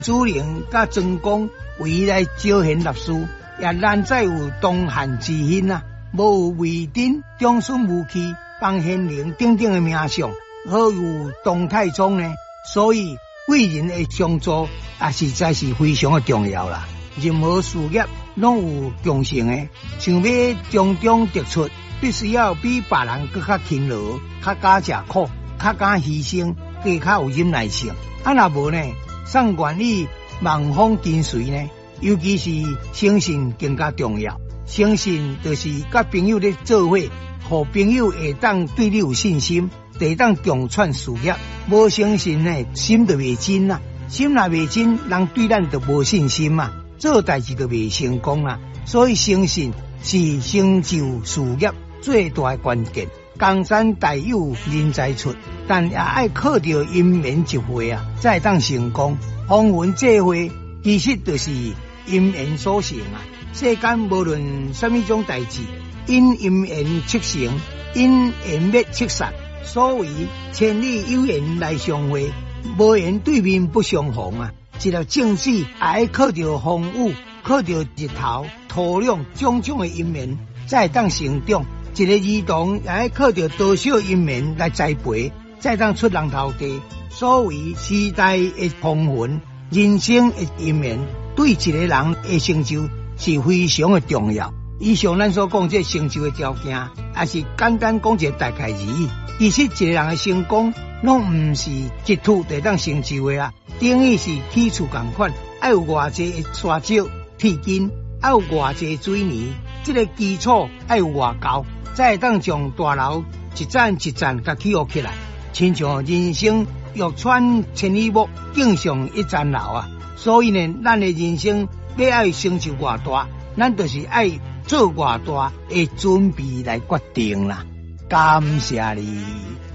主灵甲真功唯一来招贤纳士，也难再有东汉之兴啊！无有魏典、长孙无忌、方贤灵等等的名相，好有东太宗呢。所以贵人的相助也实在是非常的重要啦。任何事业拢有共性的，想要从中得出，必须要比别人更加勤劳、较敢吃苦、较敢牺牲，更较有忍耐性。啊，若无呢，上管理万方跟随呢，尤其是诚信更加重要。诚信就是甲朋友咧做伙，互朋友会当对你有信心，会当共创事业。无诚信呢，心就袂真啦。心若袂真，人对咱就无信心嘛，做代志就袂成功啦。所以诚信是成就事业最大的关键。江山代有人才出，但也爱靠着因缘集会啊，才会当成功。风云际会，其实就是因缘所成啊。世间无论什么种代志，因因缘促成，因缘灭促散。所谓千里有缘来相会，无缘对面不相逢啊！一条正史也爱靠着风雨，靠着日头、土壤种种的因缘，才会当成长。一个儿童也爱靠着多少因缘来栽培，才当出人头地。所谓时代的风云，人生的因缘，对一个人的成就是非常的重要。以上咱所讲这成就的条件，也是简单讲一个大概而已。其实一个人的成功，拢唔是一突就当成就的啦。等于是起厝同款，要有偌济的沙石、铁筋，要有偌济水泥，这个基础要有偌高，才会当将大楼一站一站甲起起来。亲像人生欲穿千里目，更上一层楼啊！所以呢，咱的人生要爱成就偌大，咱就是爱做偌大的准备来决定啦。感谢你。